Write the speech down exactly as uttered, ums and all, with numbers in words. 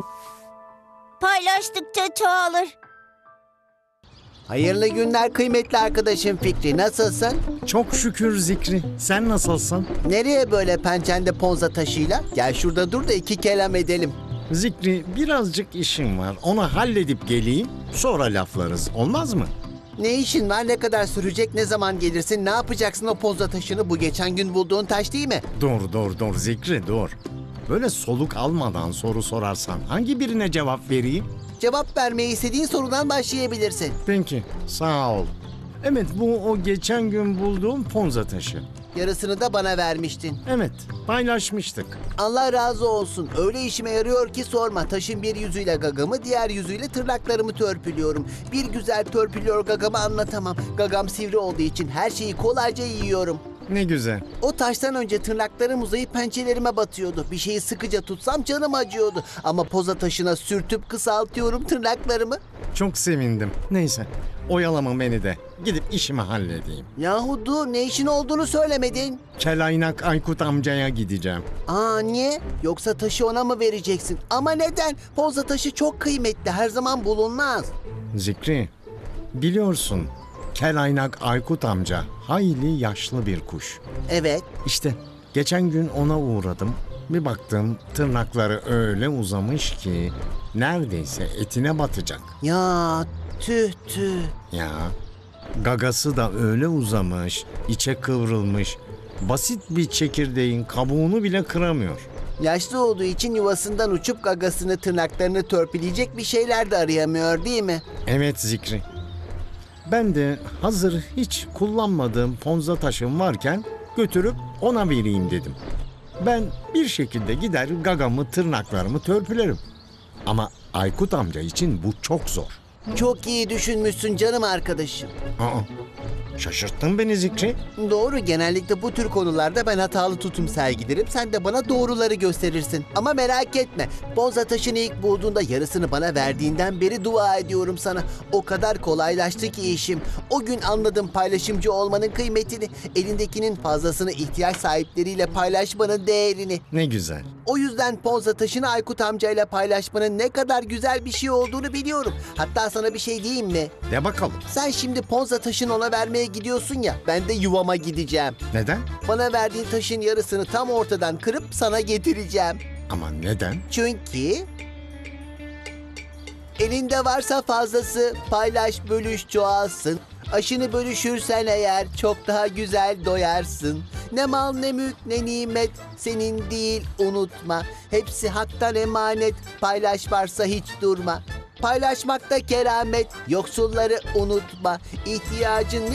Paylaştıkça çoğalır. Hayırlı günler kıymetli arkadaşım Fikri. Nasılsın? Çok şükür Zikri. Sen nasılsın? Nereye böyle pençende ponza taşıyla? Gel şurada dur da iki kelam edelim. Zikri, birazcık işim var. Onu halledip geleyim. Sonra laflarız. Olmaz mı? Ne işin var? Ne kadar sürecek? Ne zaman gelirsin? Ne yapacaksın o ponza taşını? Bu geçen gün bulduğun taş değil mi? Dur dur dur Zikri dur. Böyle soluk almadan soru sorarsan hangi birine cevap vereyim? Cevap vermeyi istediğin sorudan başlayabilirsin. Peki, sağ ol. Evet, bu o geçen gün bulduğum ponza taşı. Yarısını da bana vermiştin. Evet, paylaşmıştık. Allah razı olsun. Öyle işime yarıyor ki sorma. Taşın bir yüzüyle gagamı, diğer yüzüyle tırnaklarımı törpülüyorum. Bir güzel törpülüyor gagamı anlatamam. Gagam sivri olduğu için her şeyi kolayca yiyorum. Ne güzel. O taştan önce tırnaklarım uzayıp pençelerime batıyordu. Bir şeyi sıkıca tutsam canım acıyordu. Ama poza taşına sürtüp kısaltıyorum tırnaklarımı. Çok sevindim. Neyse, oyalama beni de. Gidip işimi halledeyim. Yahu dur, ne işin olduğunu söylemedin. Kelaynak Aykut amcaya gideceğim. Aa niye? Yoksa taşı ona mı vereceksin? Ama neden? Poza taşı çok kıymetli, her zaman bulunmaz. Zikri, biliyorsun Kelaynak Aykut amca hayli yaşlı bir kuş. Evet. İşte geçen gün ona uğradım. Bir baktım tırnakları öyle uzamış ki neredeyse etine batacak. Ya tüh tüh. Ya gagası da öyle uzamış, içe kıvrılmış. Basit bir çekirdeğin kabuğunu bile kıramıyor. Yaşlı olduğu için yuvasından uçup gagasını, tırnaklarını törpüleyecek bir şeyler de arayamıyor değil mi? Evet Zikri. Ben de hazır hiç kullanmadığım ponza taşım varken götürüp ona vereyim dedim. Ben bir şekilde gider gagamı, tırnaklarımı törpülerim. Ama Aykut amca için bu çok zor. Çok iyi düşünmüşsün canım arkadaşım. Aa, şaşırttın beni Zikri. Doğru, genellikle bu tür konularda ben hatalı tutum sergilerim. Sen de bana doğruları gösterirsin. Ama merak etme. Ponza taşını ilk bulduğunda yarısını bana verdiğinden beri dua ediyorum sana. O kadar kolaylaştı ki işim. O gün anladım paylaşımcı olmanın kıymetini. Elindekinin fazlasını ihtiyaç sahipleriyle paylaşmanın değerini. Ne güzel. O yüzden ponza taşını Aykut amcayla paylaşmanın ne kadar güzel bir şey olduğunu biliyorum. Hatta sana bir şey diyeyim mi? De bakalım. Sen şimdi ponza taşını ona vermeye gidiyorsun ya, ben de yuvama gideceğim. Neden? Bana verdiğin taşın yarısını tam ortadan kırıp sana getireceğim. Ama neden? Çünkü elinde varsa fazlası paylaş, bölüş, çoğalsın. Aşını bölüşürsen eğer çok daha güzel doyarsın. Ne mal ne mülk ne nimet senin değil unutma. Hepsi haktan emanet, paylaş varsa hiç durma. Paylaşmakta keramet, yoksulları unutma. İhtiyacın